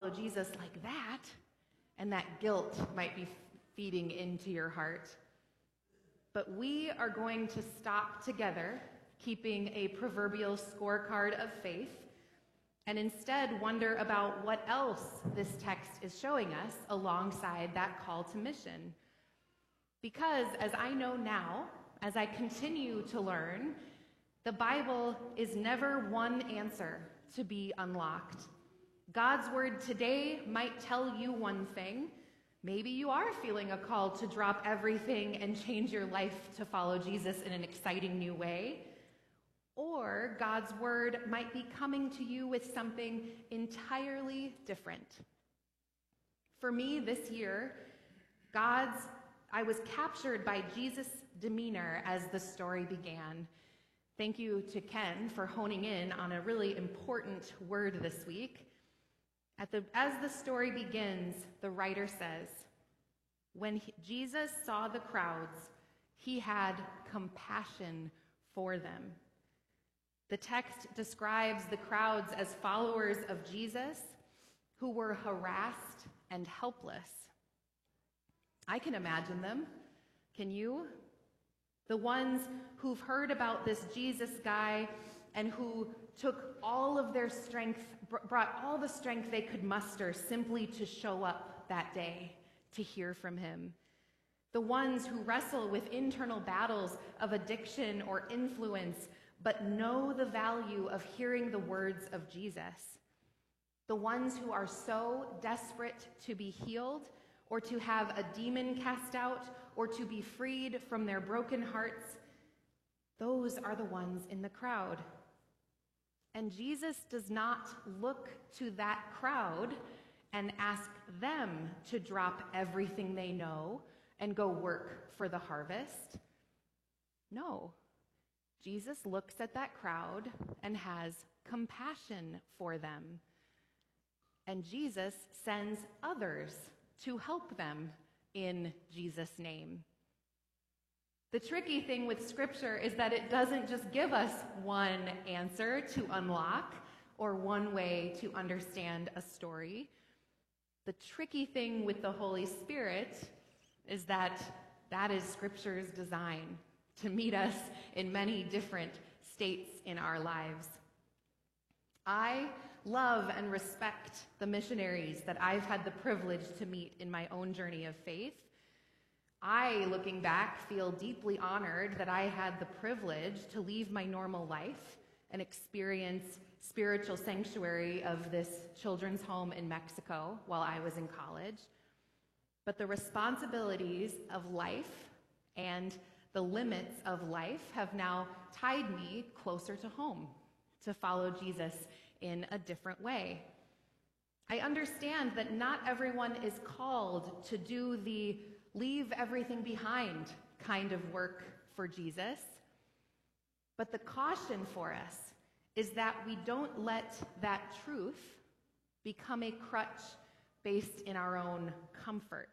follow Jesus like that, and that guilt might be feeding into your heart. But we are going to stop together, keeping a proverbial scorecard of faith, and instead wonder about what else this text is showing us alongside that call to mission. Because as I know now, as I continue to learn, the Bible is never one answer to be unlocked. God's word today might tell you one thing. Maybe you are feeling a call to drop everything and change your life to follow Jesus in an exciting new way. Or God's word might be coming to you with something entirely different. For me this year, I was captured by Jesus' demeanor as the story began. Thank you to Ken for honing in on a really important word this week. As the story begins, the writer says, when Jesus saw the crowds, he had compassion for them. The text describes the crowds as followers of Jesus who were harassed and helpless. I can imagine them. Can you? The ones who've heard about this Jesus guy and who took all of their strength, brought all the strength they could muster simply to show up that day to hear from him. The ones who wrestle with internal battles of addiction or influence, but know the value of hearing the words of Jesus. The ones who are so desperate to be healed or to have a demon cast out or to be freed from their broken hearts, those are the ones in the crowd. And Jesus does not look to that crowd and ask them to drop everything they know and go work for the harvest. No, Jesus looks at that crowd and has compassion for them. And Jesus sends others to help them in Jesus' name. The tricky thing with Scripture is that it doesn't just give us one answer to unlock or one way to understand a story. The tricky thing with the Holy Spirit is that that is Scripture's design, to meet us in many different states in our lives. I love and respect the missionaries that I've had the privilege to meet in my own journey of faith. I, looking back, feel deeply honored that I had the privilege to leave my normal life and experience spiritual sanctuary of this children's home in Mexico while I was in college. But the responsibilities of life and the limits of life have now tied me closer to home to follow Jesus in a different way. I understand that not everyone is called to do the leave everything behind kind of work for Jesus. But the caution for us is that we don't let that truth become a crutch based in our own comfort.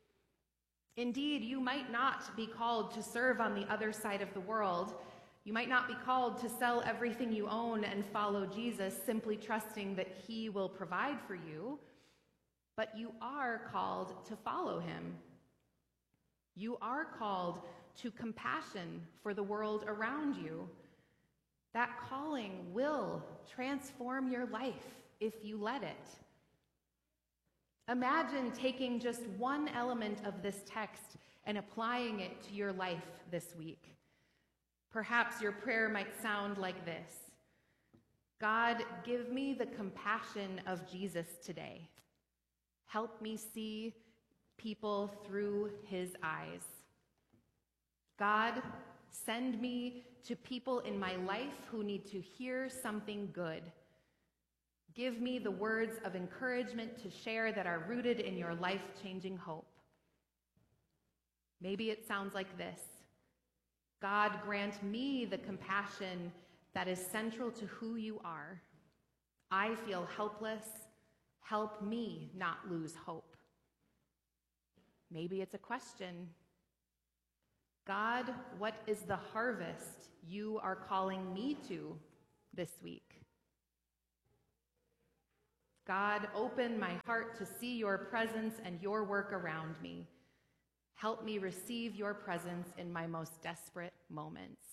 Indeed, you might not be called to serve on the other side of the world. You might not be called to sell everything you own and follow Jesus, simply trusting that he will provide for you. But you are called to follow him. You are called to compassion for the world around you. That calling will transform your life if you let it. Imagine taking just one element of this text and applying it to your life this week. Perhaps your prayer might sound like this: God, give me the compassion of Jesus today. Help me see people through his eyes. God, send me to people in my life who need to hear something good. Give me the words of encouragement to share that are rooted in your life-changing hope. Maybe it sounds like this: God, grant me the compassion that is central to who you are. I feel helpless. Help me not lose hope. Maybe it's a question: God, what is the harvest you are calling me to this week? God, open my heart to see your presence and your work around me. Help me receive your presence in my most desperate moments.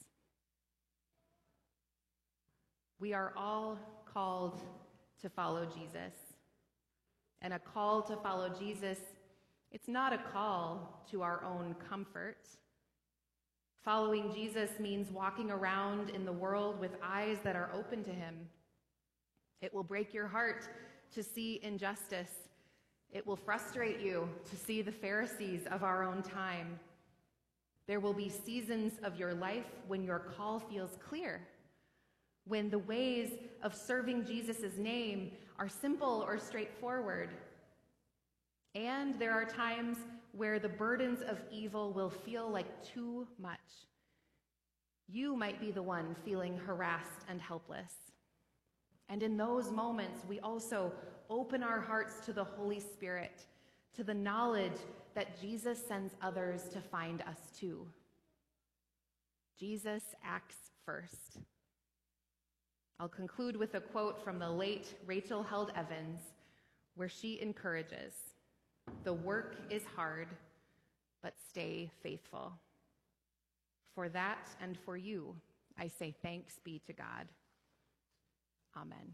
We are all called to follow Jesus. And a call to follow Jesus, it's not a call to our own comfort. Following Jesus means walking around in the world with eyes that are open to him. It will break your heart to see injustice. It will frustrate you to see the Pharisees of our own time. There will be seasons of your life when your call feels clear, when the ways of serving Jesus' name are simple or straightforward. And there are times where the burdens of evil will feel like too much. You might be the one feeling harassed and helpless. And in those moments, we also open our hearts to the Holy Spirit, to the knowledge that Jesus sends others to find us too. Jesus acts first. I'll conclude with a quote from the late Rachel Held Evans, where she encourages, "The work is hard, but stay faithful. For that and for you, I say thanks be to God. Amen."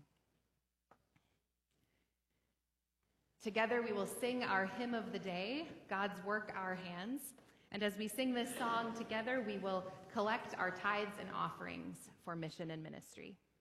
Together we will sing our hymn of the day, God's Work Our Hands. And as we sing this song together, we will collect our tithes and offerings for mission and ministry.